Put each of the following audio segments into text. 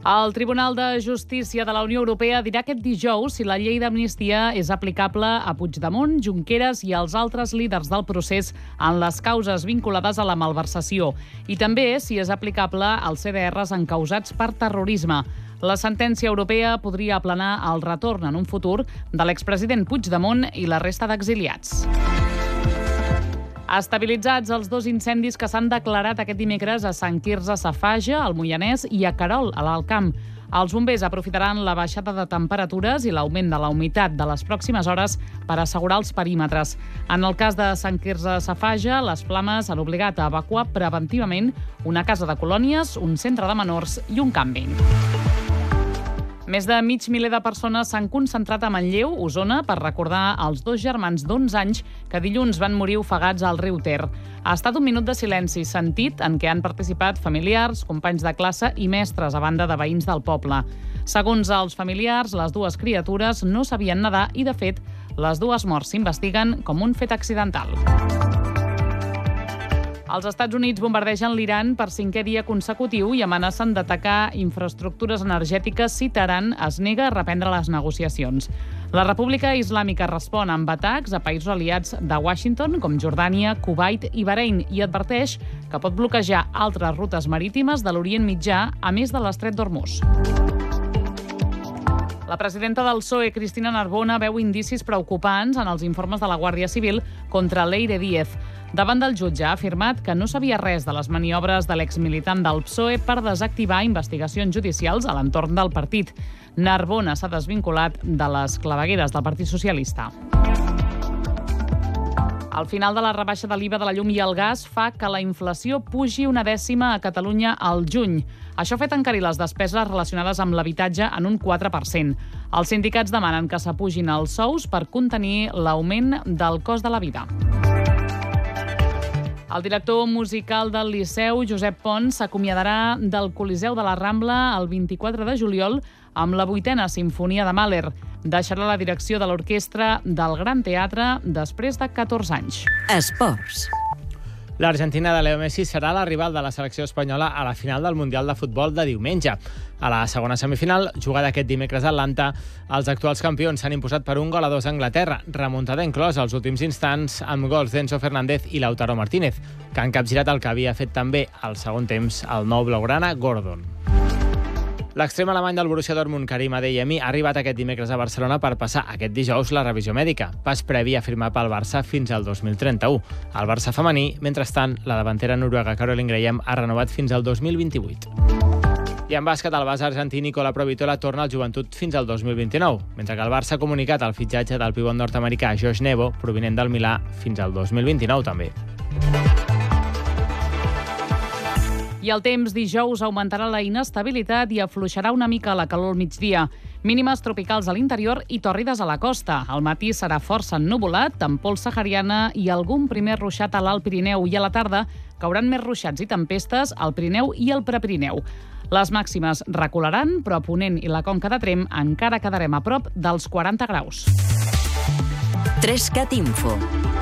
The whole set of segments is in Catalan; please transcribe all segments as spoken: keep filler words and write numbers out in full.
El Tribunal de Justícia de la Unió Europea dirà aquest dijous si la llei d'amnistia és aplicable a Puigdemont, Junqueras i els altres líders del procés en les causes vinculades a la malversació i també si és aplicable als C D Rs encausats per terrorisme. La sentència europea podria aplanar el retorn en un futur de l'expresident Puigdemont i la resta d'exiliats. Estabilitzats els dos incendis que s'han declarat aquest dimecres a Sant Quirze Safaja, al Moianès, i a Querol, a l'Alt Camp. Els bombers aprofitaran la baixada de temperatures i l'augment de la humitat de les pròximes hores per assegurar els perímetres. En el cas de Sant Quirze Safaja, les flames han obligat a evacuar preventivament una casa de colònies, un centre de menors i un càmping. Més de mig miler de persones s'han concentrat a Manlleu, Osona, per recordar els dos germans d'onze anys que dilluns van morir ofegats al riu Ter. Ha estat un minut de silenci sentit en què han participat familiars, companys de classe i mestres, a banda de veïns del poble. Segons els familiars, les dues criatures no sabien nedar i, de fet, les dues morts s'investiguen com un fet accidental. Els Estats Units bombardegen l'Iran per cinquè dia consecutiu i amenacen d'atacar infraestructures energètiques si Teheran es nega a reprendre les negociacions. La República Islàmica respon amb atacs a països aliats de Washington, com Jordània, Kuwait i Bahrein, i adverteix que pot bloquejar altres rutes marítimes de l'Orient Mitjà, a més de l'Estret d'Hormuz. La presidenta del P S O E, Cristina Narbona, veu indicis preocupants en els informes de la Guàrdia Civil contra Leire Díez. Davant del jutge ha afirmat que no sabia res de les maniobres de l'exmilitant del P S O E per desactivar investigacions judicials a l'entorn del partit. Narbona s'ha desvinculat de les clavegueres del Partit Socialista. El final de la rebaixa de l'I V A de la llum i el gas fa que la inflació pugi una dècima a Catalunya al juny. Això ha fet encarir les despeses relacionades amb l'habitatge en un quatre per cent. Els sindicats demanen que s'apugin els sous per contenir l'augment del cost de la vida. El director musical del Liceu, Josep Pons, s'acomiadarà del Coliseu de la Rambla el vint-i-quatre de juliol amb la vuitena Simfonia de Mahler. Deixarà la direcció de l'orquestra del Gran Teatre després de catorze anys. Esports. L'Argentina de Leo Messi serà la rival de la selecció espanyola a la final del Mundial de Futbol de diumenge. A la segona semifinal, jugada aquest dimecres a Atlanta, els actuals campions s'han imposat per un gol a dos a Anglaterra, remuntada inclòs als últims instants amb gols d'Enzo Fernández i Lautaro Martínez, que han capgirat el que havia fet també al segon temps el nou blaugrana Gordon. L'extrem alemany del Borussia Dortmund, Karim Adeyemi, ha arribat aquest dimecres a Barcelona per passar aquest dijous la revisió mèdica, pas previ a firmar pel Barça fins al dos mil trenta-u. El Barça femení, mentrestant, la davantera noruega Caroline Graham ha renovat fins al dos mil vint-i-vuit. I en bàsquet, el base argentí Nicola Provitola torna al Joventut fins al dos mil vint-i-nou, mentre que el Barça ha comunicat el fitxatge del pivot nord-americà Josh Nebo, provinent del Milà, fins al dos mil vint-i-nou també. I el temps dijous augmentarà la inestabilitat i afluixarà una mica la calor al migdia. Mínimes tropicals a l'interior i tòrrides a la costa. Al matí serà força ennuvolat, amb pols sahariana i algun primer ruixat a l'Alt Pirineu. I a la tarda cauran més ruixats i tempestes al Pirineu i al Prepirineu. Les màximes recularan, però a Ponent i la Conca de Tremp encara quedarem a prop dels quaranta graus. Trescat Info.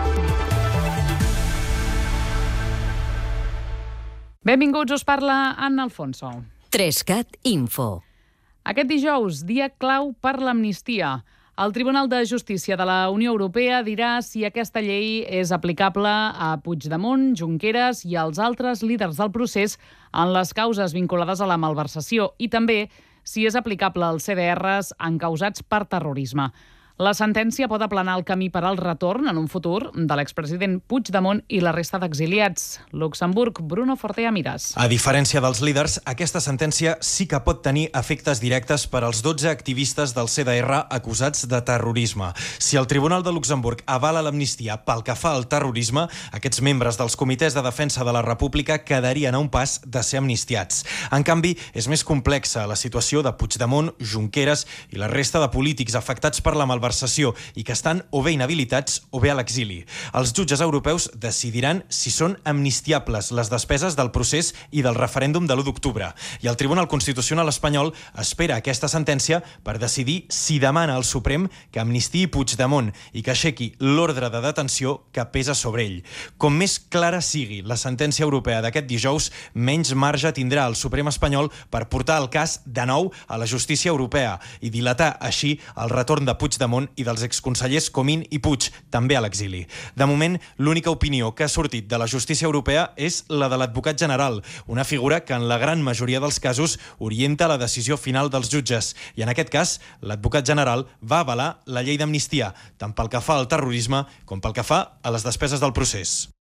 Benvinguts, us parla Anna Alfonso. Trescat Info. Aquest dijous, dia clau per l'amnistia. El Tribunal de Justícia de la Unió Europea dirà si aquesta llei és aplicable a Puigdemont, Junqueras i als altres líders del procés en les causes vinculades a la malversació i també si és aplicable als C D Rs encausats per terrorisme. La sentència pot aplanar el camí per al retorn en un futur de l'expresident Puigdemont i la resta d'exiliats. Luxemburg, Bruno Fortea Miras. A diferència dels líders, aquesta sentència sí que pot tenir efectes directes per als dotze activistes del C D R acusats de terrorisme. Si el Tribunal de Luxemburg avala l'amnistia pel que fa al terrorisme, aquests membres dels comitès de defensa de la República quedarien a un pas de ser amnistiats. En canvi, és més complexa la situació de Puigdemont, Junqueras i la resta de polítics afectats per la malversació malversació i que estan o bé inhabilitats o bé a l'exili. Els jutges europeus decidiran si són amnistiables les despeses del procés i del referèndum de l'u d'octubre. I el Tribunal Constitucional espanyol espera aquesta sentència per decidir si demana al Suprem que amnistiï Puigdemont i que aixequi l'ordre de detenció que pesa sobre ell. Com més clara sigui la sentència europea d'aquest dijous, menys marge tindrà el Suprem espanyol per portar el cas de nou a la justícia europea i dilatar així el retorn de Puigdemont i dels exconsellers Comín i Puig, també a l'exili. De moment, l'única opinió que ha sortit de la justícia europea és la de l'advocat general, una figura que en la gran majoria dels casos orienta la decisió final dels jutges. I en aquest cas, l'advocat general va avalar la llei d'amnistia, tant pel que fa al terrorisme com pel que fa a les despeses del procés.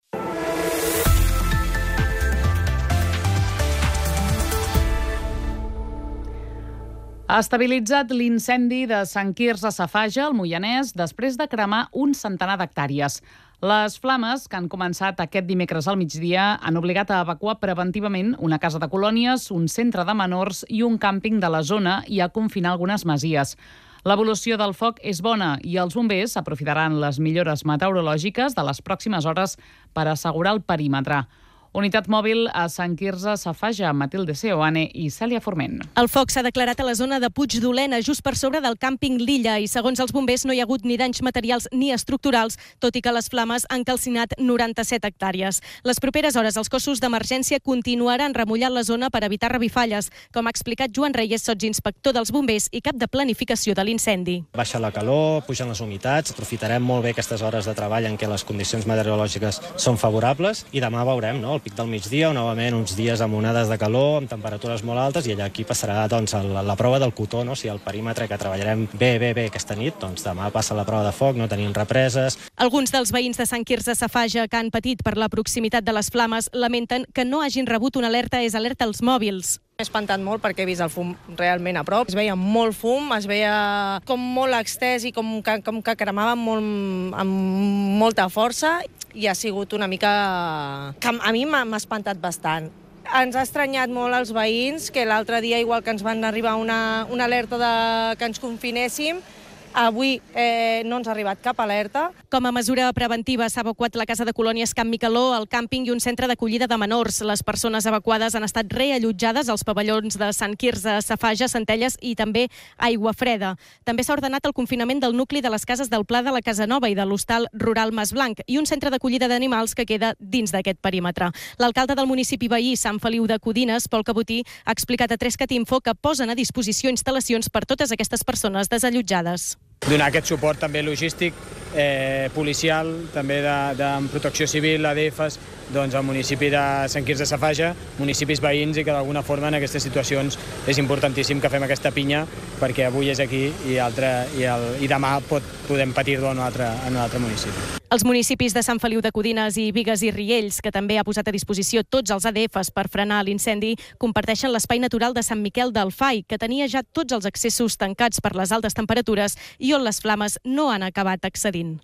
Ha estabilitzat l'incendi de Sant Quirze Safaja, al Moianès, després de cremar un centenar d'hectàrees. Les flames, que han començat aquest dimecres al migdia, han obligat a evacuar preventivament una casa de colònies, un centre de menors i un càmping de la zona i a confinar algunes masies. L'evolució del foc és bona i els bombers aprofitaran les millores meteorològiques de les pròximes hores per assegurar el perímetre. Unitat mòbil a Sant Quirze Safaja, Matilde Seoane i Cèlia Forment. El foc s'ha declarat a la zona de Puigdolena, just per sobre del càmping L'Illa, i segons els bombers no hi ha hagut ni danys materials ni estructurals, tot i que les flames han calcinat noranta-set hectàrees. Les properes hores els cossos d'emergència continuaran remullant la zona per evitar revifalles, com ha explicat Joan Reyes, sotsinspector dels bombers i cap de planificació de l'incendi. Baixa la calor, pugen les humitats, aprofitarem molt bé aquestes hores de treball en què les condicions meteorològiques són favorables i demà veurem, no?, pic del migdia, o novament uns dies amb onades de calor, amb temperatures molt altes, i allà aquí passarà doncs, la, la prova del cotó, no? Si el perímetre que treballarem bé, bé, bé aquesta nit, doncs demà passa la prova de foc, no tenim represes. Alguns dels veïns de Sant Quirze Safaja que han patit per la proximitat de les flames lamenten que no hagin rebut una alerta és alerta als mòbils. M'he espantat molt perquè he vist el fum realment a prop. Es veia molt fum, es veia com molt extès i com que, com que cremava molt, amb molta força, i ha sigut una mica que a mi m'ha espantat bastant. Ens ha estranyat molt els veïns, que l'altre dia, igual que ens van arribar una, una alerta de que ens confinéssim, avui eh, no ens ha arribat cap alerta. Com a mesura preventiva s'ha evacuat la casa de colònies Camp Micaló, el càmping i un centre d'acollida de menors. Les persones evacuades han estat reallotjades als pavellons de Sant Quirze, Safaja, Centelles i també Aigua Freda. També s'ha ordenat el confinament del nucli de les cases del Pla de la Casanova i de l'hostal rural Mas Blanc i un centre d'acollida d'animals que queda dins d'aquest perímetre. L'alcalde del municipi veí, Sant Feliu de Codines, Pol Cabotí, ha explicat a tres cat info que posen a disposició instal·lacions per totes aquestes persones desallotjades. Donar aquest suport també logístic, eh, policial, també de, de protecció civil, A D Fs, doncs al municipi de Sant Quirze Safaja, municipis veïns, i que d'alguna forma en aquestes situacions és importantíssim que fem aquesta pinya, perquè avui és aquí i, altre, i, el, i demà pot, podem patir-ho en un altre, en un altre municipi. Els municipis de Sant Feliu de Codines i Bigues i Riells, que també ha posat a disposició tots els A D Fs per frenar l'incendi, comparteixen l'espai natural de Sant Miquel del Fai, que tenia ja tots els accessos tancats per les altes temperatures i on les flames no han acabat accedint.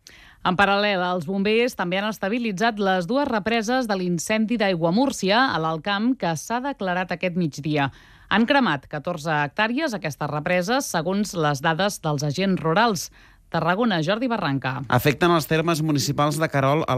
En paral·lel, els bombers també han estabilitzat les dues represes de l'incendi d'Aiguamúrcia a l'Alt Camp que s'ha declarat aquest migdia. Han cremat catorze hectàrees aquestes represes, segons les dades dels agents rurals. Tarragona, Jordi Barranca. Afecten els termes municipals de Querol,